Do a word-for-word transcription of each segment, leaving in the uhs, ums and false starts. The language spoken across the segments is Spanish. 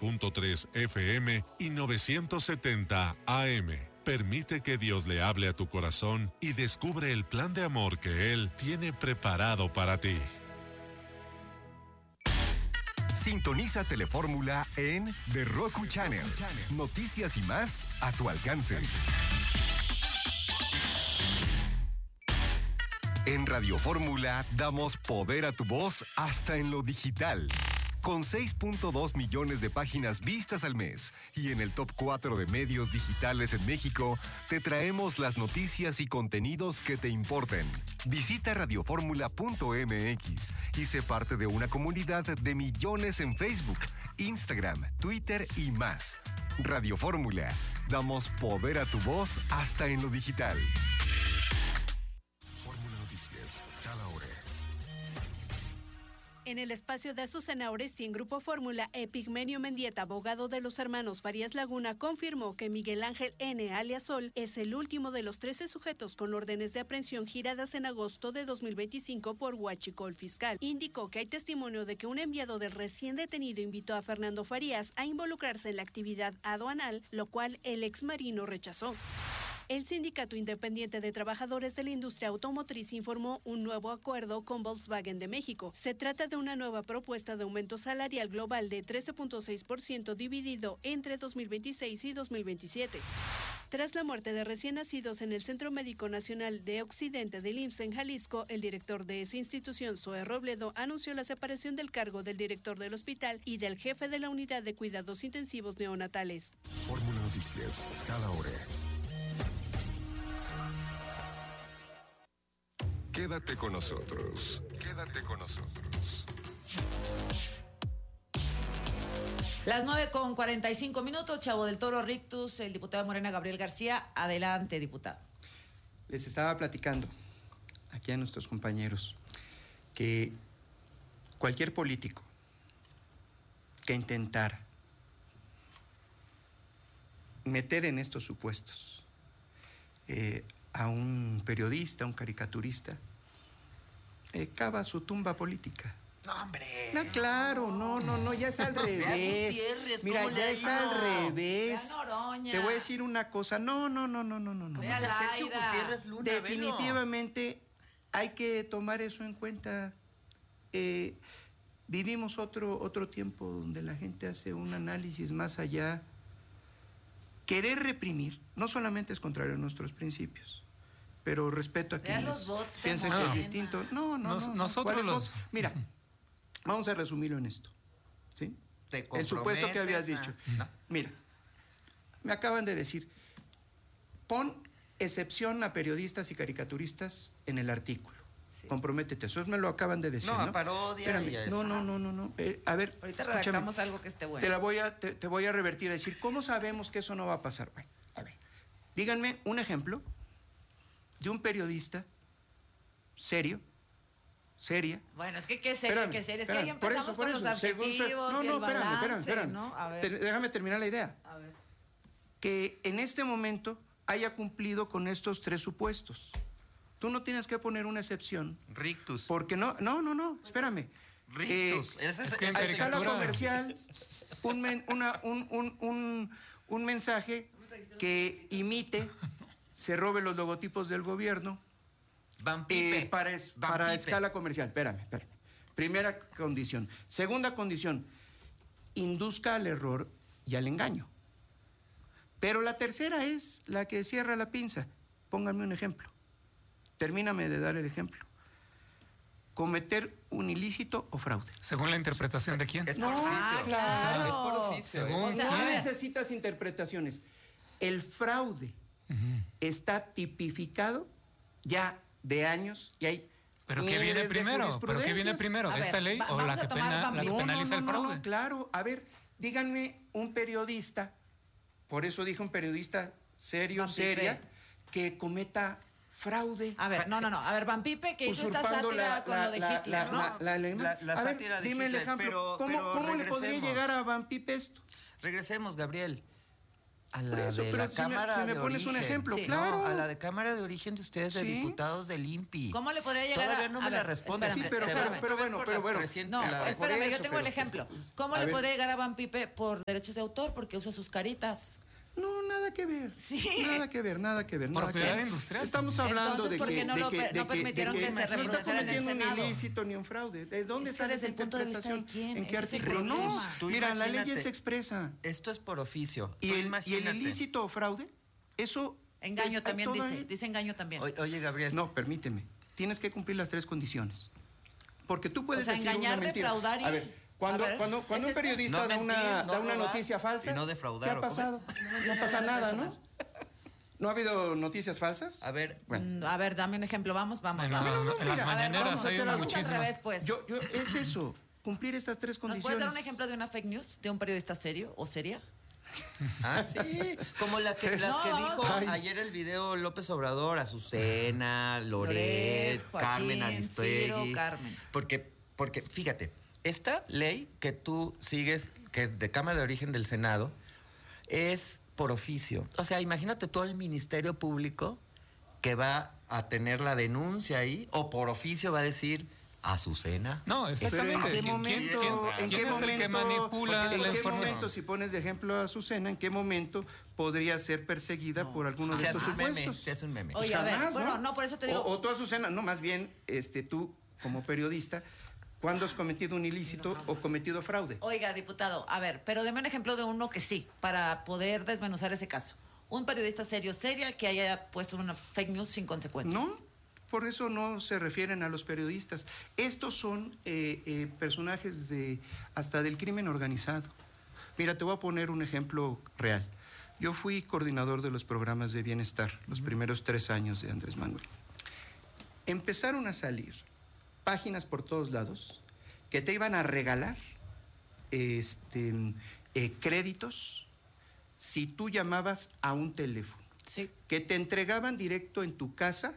punto tres F M y novecientos setenta A M. Permite que Dios le hable a tu corazón y descubre el plan de amor que Él tiene preparado para ti. Sintoniza Telefórmula en The Roku Channel. Noticias y más a tu alcance. En Radio Fórmula damos poder a tu voz hasta en lo digital. Con seis punto dos millones de páginas vistas al mes y en el top cuatro de medios digitales en México, te traemos las noticias y contenidos que te importen. Visita radioformula punto m x y sé parte de una comunidad de millones en Facebook, Instagram, Twitter y más. Radio Fórmula, damos poder a tu voz hasta en lo digital. Fórmula Noticias, cada hora. En el espacio de Azucena Oresti en Grupo Fórmula, Epigmenio Mendieta, abogado de los hermanos Farías Laguna, confirmó que Miguel Ángel N., alias Sol, es el último de los trece sujetos con órdenes de aprehensión giradas en agosto de dos mil veinticinco por huachicol fiscal. Indicó que hay testimonio de que un enviado del recién detenido invitó a Fernando Farías a involucrarse en la actividad aduanal, lo cual el exmarino rechazó. El Sindicato Independiente de Trabajadores de la Industria Automotriz informó un nuevo acuerdo con Volkswagen de México. Se trata de una nueva propuesta de aumento salarial global de trece punto seis por ciento dividido entre dos mil veintiséis y dos mil veintisiete. Tras la muerte de recién nacidos en el Centro Médico Nacional de Occidente del I M S S en Jalisco, el director de esa institución, Zoe Robledo, anunció la separación del cargo del director del hospital y del jefe de la unidad de cuidados intensivos neonatales. Fórmula Noticias, cada hora. Quédate con nosotros. Quédate con nosotros. Las nueve con cuarenta y cinco minutos, Chavo del Toro, Rictus, el diputado de Morena, Gabriel García. Adelante, diputado. Les estaba platicando aquí a nuestros compañeros que cualquier político que intentara meter en estos supuestos eh, a un periodista, a un caricaturista, eh, cava su tumba política. No, hombre. No, claro, no, no, no, ya es al revés. Mira, ya es al revés. Te voy a decir una cosa. No, no, no, no, no, no, no. Sergio Gutiérrez Luna. Definitivamente hay que tomar eso en cuenta. Eh, vivimos otro, otro tiempo donde la gente hace un análisis más allá. Querer reprimir no solamente es contrario a nuestros principios, pero respeto a quienes piensan que es distinto. No, no, Nos, no. Nosotros los... Mira, vamos a resumirlo en esto, ¿sí? El supuesto que habías dicho. No. Mira, me acaban de decir, pon excepción a periodistas y caricaturistas en el artículo. Sí. Comprométete, eso me lo acaban de decir. No, ¿no? parodia. Espérame, y eso. No, no, no, no, no. Eh, a ver, ahorita redactamos algo que esté bueno. Te la voy a, te, te voy a revertir a decir, ¿cómo sabemos que eso no va a pasar? Bueno, a ver, díganme un ejemplo de un periodista serio, seria. Bueno, es que qué serio, espérame, qué serio. Es que ahí empezamos por eso, con los según adjetivos se, no, y no, el balance, espérame, espérame, ¿no? A ver. Te, déjame terminar la idea. A ver. Que en este momento haya cumplido con estos tres supuestos. Tú no tienes que poner una excepción. Rictus. Porque no, no, no, no, espérame. Rictus. Eh, es, es que a escala comercial, un, men, una, un, un, un, un mensaje que imite, se robe los logotipos del gobierno. Van Pipe. Eh, para es, Van para Pipe. escala comercial. Espérame, espérame. Primera condición. Segunda condición, induzca al error y al engaño. Pero la tercera es la que cierra la pinza. Pónganme un ejemplo. Termíname de dar el ejemplo. Cometer un ilícito o fraude. ¿Según la interpretación de quién? Es no, por oficio. Claro. Es por oficio. Según O sea, quién. no necesitas interpretaciones. El fraude uh-huh. está tipificado ya de años y hay. ¿Pero qué viene primero? ¿Pero qué viene primero? A ¿Esta ver, ley va, o la que, pena, la que no, penaliza no, no, el fraude? No, claro. A ver, díganme un periodista, por eso dije un periodista serio, Van seria, Pipe. que cometa fraude. A ver, no, no, no. A ver, Van Pipe, que hizo esta sátira la, con la, lo de la, Hitler, la, ¿no? La, la, la, la, la a ver, sátira de dime Hitler, el ejemplo. pero, ¿Cómo, pero ¿cómo le podría llegar a Van Pipe esto? Regresemos, Gabriel. A la Por eso, de pero la si me- Cámara si me de pones un Origen. ejemplo, Sí. claro. No, a la de Cámara de Origen de ustedes, de Sí. diputados del I N P I. ¿Cómo le podría llegar Todavía a- no a me la ver, respondes. espérame, Sí, pero- Te pero- vas pero otra vez bueno, por pero las bueno. trescientas No, la- por espérame, eso, yo tengo el pero- ejemplo. ¿Cómo A le ver. podría llegar a Van Pipe por derechos de autor? Porque usa sus caritas. No, nada que ver. Sí. Nada que ver, nada que ver. Nada que Propiedad ver. industrial. Estamos hablando Entonces, de ¿por que, qué no de lo que, per- no de que- permitieron de que se no está reprodujera en el cometiendo un Senado? ilícito ni un fraude. ¿De dónde Es que está desde esa el punto de vista de interpretación? quién, ¿En qué ese es el artículo? No, problema. Tú mira, la ley imagínate. es expresa. Esto es por oficio. Y Tú el, y el imagínate. ilícito o fraude, eso... Engaño es- también todo dice. el- Dice engaño también. O- Oye, Gabriel. No, permíteme. Tienes que cumplir las tres condiciones. Porque tú puedes O sea, decir engañar, una mentira. defraudar y- A ver, cuando, A ver, cuando, cuando ¿es un este? periodista No da mentir, una, no da una robar noticia falsa, y no defraudar, ¿qué ha ¿o cómo es? pasado? No pasa nada, ¿no? ¿No ha habido noticias falsas? A ver, Bueno. Mm, A ver, dame un ejemplo. Vamos, vamos, En vamos. las, no, en mira, las a ver, mañaneras vamos a hay hacer una algo. Al muchísimas. revés, pues. Yo, yo, es eso, cumplir estas tres ¿Nos condiciones. puedes dar un ejemplo de una fake news de un periodista serio o seria? ah, sí. Como la que, las No, que dijo ay. ayer el video López Obrador, Azucena, Loret, Loret, Joaquín, Carmen Aristegui. Ciro, Carmen. Porque, porque, fíjate, esta ley que tú sigues, que es de Cámara de Origen del Senado, es por oficio. O sea, imagínate todo el Ministerio Público que va a tener la denuncia ahí, o por oficio va a decir Azucena. No, Pero exactamente. ¿en qué ¿Quién- momento, quién- en quién qué es el que momento, manipula en la qué información? momento, si pones de ejemplo a Azucena, en qué momento podría ser perseguida por alguno de Se estos hace un meme, supuestos? se hace un meme. Oye, Pues a ver, jamás, bueno, no, por eso te digo- O, o tú, Azucena, no, más bien, este, tú, como periodista, ¿cuándo has cometido un ilícito o cometido fraude? Oiga, diputado, a ver, pero deme un ejemplo de uno que sí, para poder desmenuzar ese caso. Un periodista serio, seria, que haya puesto una fake news sin consecuencias. No, por eso no se refieren a los periodistas. Estos son eh, eh, personajes de hasta del crimen organizado. Mira, te voy a poner un ejemplo real. Yo fui coordinador de los programas de bienestar los primeros tres años de Andrés Manuel. Empezaron a salir páginas por todos lados que te iban a regalar este, eh, créditos si tú llamabas a un teléfono, Sí. que te entregaban directo en tu casa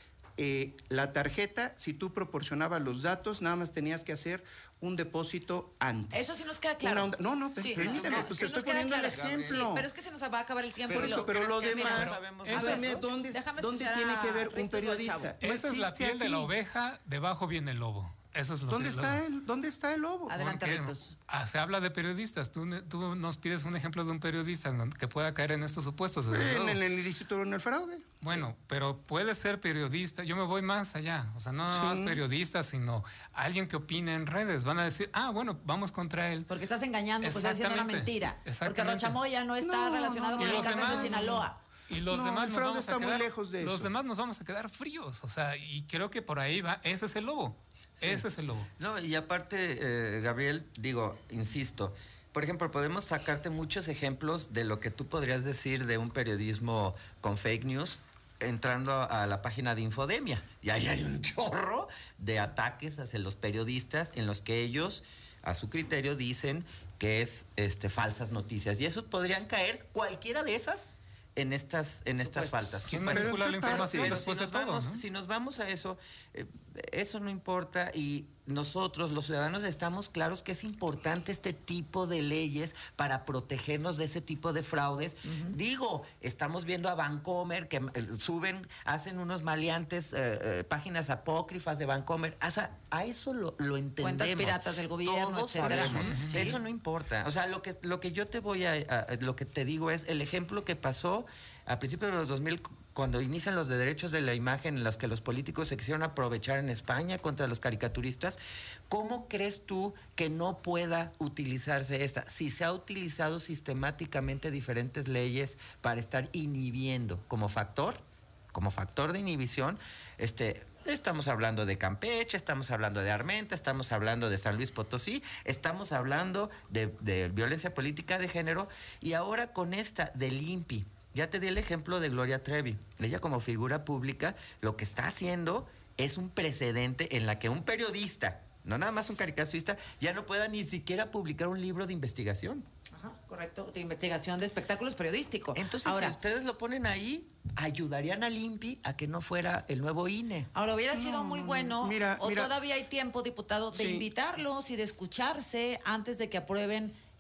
eh, la tarjeta. Si tú proporcionabas los datos, nada más tenías que hacer un depósito antes. Eso sí nos queda claro. Una onda- no, no, Sí, permíteme, no, pues sí te nos estoy queda poniendo el claro. ejemplo. Sí, pero es que se nos va a acabar el tiempo. Por y eso, lo- pero lo ¿crees que demás, no sabemos A ver, dime, ¿dónde, déjame dónde escuchar tiene a que ver un Rictus periodista? Chavo. No Esa es la existe piel de aquí. la oveja, debajo viene el lobo. Eso es lo ¿Dónde que está lo- el, ¿Dónde está el lobo? Adelante, Porque, Rictus. ah, se habla de periodistas. Tú, ne- tú nos pides un ejemplo de un periodista en donde- que pueda caer en estos supuestos. desde En luego. el, en el ilícito o en el fraude. Bueno, pero puede ser periodista. Yo me voy más allá. O sea, no nada más Sí. periodista, sino alguien que opine en redes. Van a decir, ah, bueno, vamos contra él. Porque estás engañando, pues estás diciendo una Exactamente, mentira. Porque exactamente. Rochamoya no está No, relacionado no, con y el los cártel de demás- Sinaloa. Y los No, demás el nos fraude vamos a está muy quedar, lejos de los eso. demás nos vamos a quedar fríos. O sea, y creo que por ahí va. Ese es el lobo. Ese es el lobo. No, y aparte, eh, Gabriel, digo, insisto, por ejemplo, podemos sacarte muchos ejemplos de lo que tú podrías decir de un periodismo con fake news entrando a la página de Infodemia. Y ahí hay un chorro de ataques hacia los periodistas en los que ellos, a su criterio, dicen que es este, falsas noticias. Y eso podrían caer cualquiera de esas en estas, en estas faltas. ¿Quién Supuesto. manipula la Pero información Pero después si de nos, todo? vamos, ¿no? si nos vamos a eso, eh, eso no importa y nosotros, los ciudadanos, estamos claros que es importante este tipo de leyes para protegernos de ese tipo de fraudes. Digo, estamos viendo a Vancomer que eh, suben, hacen unos maleantes, eh, eh, páginas apócrifas de Vancomer. O sea, a eso lo, lo entendemos. Cuentas piratas del gobierno, Todos etcétera. sabemos. Ujú. Sí. Eso no importa. O sea, lo que, lo que yo te voy a, a- lo que te digo es el ejemplo que pasó a principios de los dos mil, cuando inician los de derechos de la imagen, en los que los políticos se quisieron aprovechar en España contra los caricaturistas. ¿Cómo crees tú que no pueda utilizarse esta? Si se ha utilizado sistemáticamente diferentes leyes para estar inhibiendo como factor, como factor de inhibición, este... Estamos hablando de Campeche, estamos hablando de Armenta, estamos hablando de San Luis Potosí, estamos hablando de, de violencia política de género y ahora con esta del I N P I. Ya te di el ejemplo de Gloria Trevi. Ella como figura pública lo que está haciendo es un precedente en la que un periodista, no nada más un caricaturista, ya no pueda ni siquiera publicar un libro de investigación. Ajá, correcto, de investigación de espectáculos periodísticos. Entonces, ahora, si ustedes lo ponen ahí, ayudarían al I N P I a que no fuera el nuevo I N E. ahora hubiera sido muy bueno, Mira, o mira. todavía hay tiempo, diputado, de Sí. invitarlos y de escucharse antes de que aprueben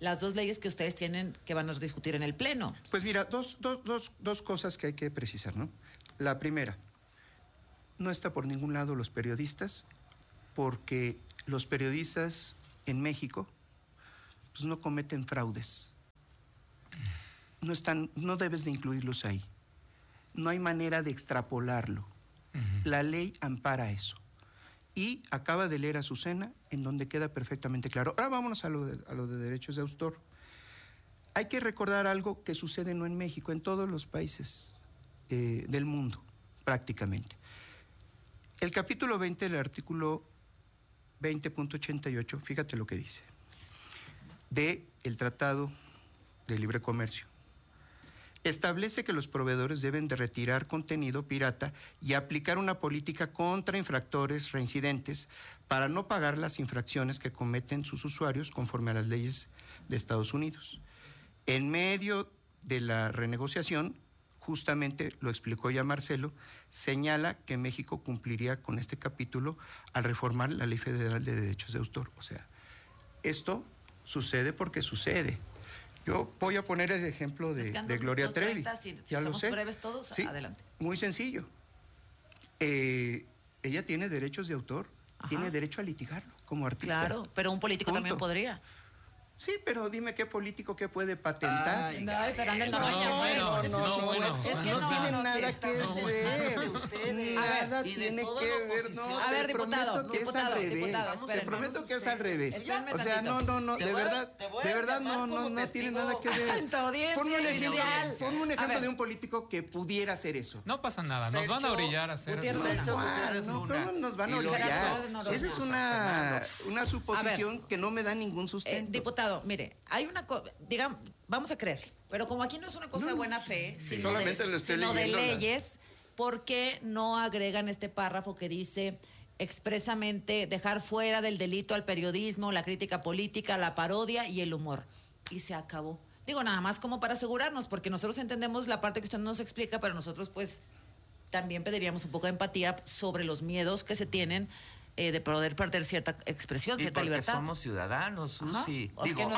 las dos leyes que ustedes tienen que van a discutir en el Pleno. Pues mira, dos, dos, dos, dos cosas que hay que precisar, ¿no? La primera, no está por ningún lado los periodistas, porque los periodistas en México pues no cometen fraudes. No están, no debes de incluirlos ahí. No hay manera de extrapolarlo. Uh-huh. La ley ampara eso. Y acaba de leer Azucena, en donde queda perfectamente claro. Ahora vámonos a lo de, a lo de derechos de autor. Hay que recordar algo que sucede no en México, en todos los países eh, del mundo, prácticamente. El capítulo veinte del artículo veinte punto ochenta y ocho, fíjate lo que dice, de el Tratado de Libre Comercio. Establece que los proveedores deben de retirar contenido pirata y aplicar una política contra infractores reincidentes para no pagar las infracciones que cometen sus usuarios conforme a las leyes de Estados Unidos. En medio de la renegociación, justamente lo explicó ya Marcelo, señala que México cumpliría con este capítulo al reformar la Ley Federal de Derechos de Autor. O sea, esto sucede porque sucede. Yo voy a poner el ejemplo de, de Gloria Trevi. Si, si ya lo sé. breves todos, sí, adelante. Muy sencillo. Eh, ella tiene derechos de autor, Ajá. tiene derecho a litigarlo como artista. Claro, pero un político Punto. también podría. Sí, pero dime qué político que puede patentar. Ay, no, Fernández no, no, no, bueno, no, no, no, bueno, es que no, no tiene no, nada que ver. Nada tiene que ver. No, a ver, diputado, que diputado, es al revés. diputado, Te prometo que es al revés. Espérenme o sea, tantito. no, no, no, de verdad, de verdad no, no, no tiene nada que ver. Ponme un ejemplo, ponme un ejemplo de un político que pudiera hacer eso. No pasa nada, nos van a orillar a hacer eso. No, no nos van a orillar. Esa es una una suposición que no me da ningún sustento. Diputado, mire, hay una cosa, digamos, vamos a creer, pero como aquí no es una cosa no, de buena fe, sí, sino, solamente de, lo estoy sino de leyes, ¿por qué no agregan este párrafo que dice expresamente dejar fuera del delito al periodismo, la crítica política, la parodia y el humor? Y se acabó. Digo, nada más como para asegurarnos, porque nosotros entendemos la parte que usted nos explica, pero nosotros pues también pediríamos un poco de empatía sobre los miedos que se tienen Eh, de poder perder cierta expresión, y cierta porque libertad. Somos ciudadanos, Susi. Ajá, Digo, no?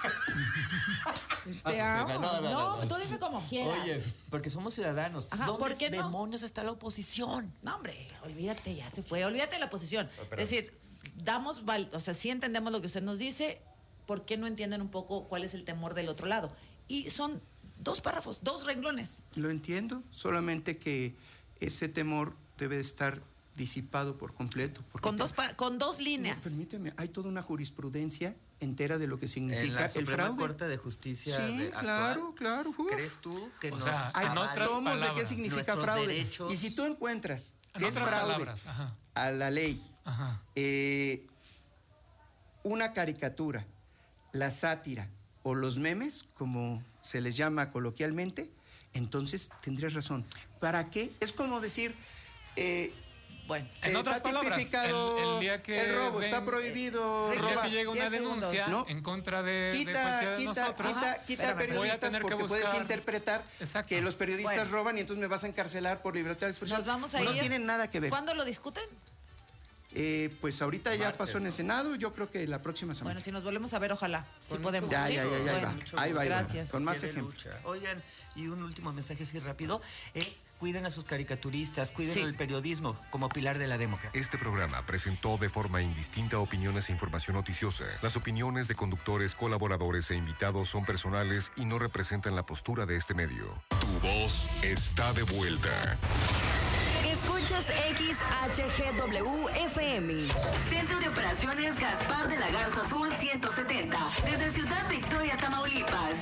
Te amo. No, no, no, no, tú dime como quieras. Oye, porque somos ciudadanos. Ajá, ¿Dónde ¿por qué no? demonios está la oposición? No, hombre, olvídate, ya se fue. Olvídate de la oposición. Oh, es decir, damos, val, o sea, sí entendemos lo que usted nos dice. ¿Por qué no entienden un poco cuál es el temor del otro lado? Y son dos párrafos, dos renglones. Lo entiendo, solamente que ese temor debe estar disipado por completo. Con dos, con dos líneas. No, permíteme, hay toda una jurisprudencia entera de lo que significa en la el Suprema fraude. Corte de Justicia sí, de claro, actual, claro. Uf. ¿Crees tú que o nos sea, hay otras tomos palabras, de qué significa fraude? Derechos, y si tú encuentras que es fraude a la ley, eh, una caricatura, la sátira o los memes, como se les llama coloquialmente, entonces tendrías razón. ¿Para qué? Es como decir... Eh, Bueno, en otras está palabras, tipificado el, el día que el robo, ven, está prohibido el robar. día que llega una denuncia ¿no? en contra de, quita, de cualquiera quita, de nosotros, quita, quita Espérame, periodistas voy a tener porque que buscar... puedes interpretar Exacto. que los periodistas bueno. roban y entonces me vas a encarcelar por libertad de expresión. Nos vamos a no ir. tienen nada que ver. ¿Cuándo lo discuten? Eh, pues ahorita Martes, ya pasó en el Senado, yo creo que la próxima semana. Bueno, si nos volvemos a ver, ojalá, si con podemos. Ya, ¿sí? ya, ya, ya, bueno, ahí va, ahí va, gracias. Con más ejemplos. Lucha. Oigan, y un último mensaje así rápido, es cuiden a sus caricaturistas, cuiden sí. el periodismo como pilar de la democracia. Este programa presentó de forma indistinta opiniones e información noticiosa. Las opiniones de conductores, colaboradores e invitados son personales y no representan la postura de este medio. Tu voz está de vuelta. Escuchas X H G W F M. Centro de Operaciones Gaspar de la Garza Sur ciento setenta. Desde Ciudad Victoria, Tamaulipas.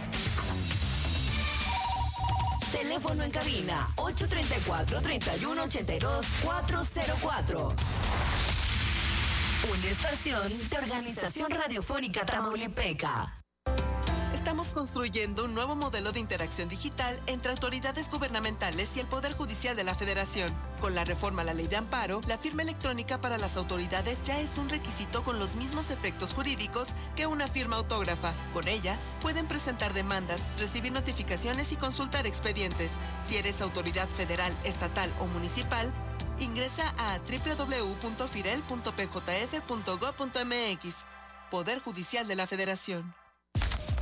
Teléfono en cabina ocho tres cuatro, tres uno ocho dos, cuatro cero cuatro. Una estación de Organización Radiofónica Tamaulipeca. Estamos construyendo un nuevo modelo de interacción digital entre autoridades gubernamentales y el Poder Judicial de la Federación. Con la reforma a la Ley de Amparo, la firma electrónica para las autoridades ya es un requisito con los mismos efectos jurídicos que una firma autógrafa. Con ella, pueden presentar demandas, recibir notificaciones y consultar expedientes. Si eres autoridad federal, estatal o municipal, ingresa a doble u doble u doble u punto firel punto p j f punto gob punto m x. Poder Judicial de la Federación.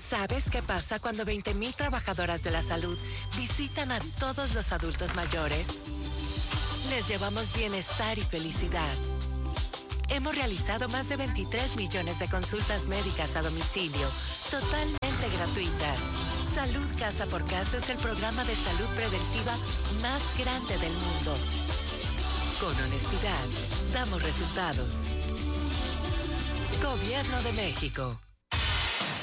¿Sabes qué pasa cuando veinte mil trabajadoras de la salud visitan a todos los adultos mayores? Les llevamos bienestar y felicidad. Hemos realizado más de veintitrés millones de consultas médicas a domicilio, totalmente gratuitas. Salud Casa por Casa es el programa de salud preventiva más grande del mundo. Con honestidad, damos resultados. Gobierno de México.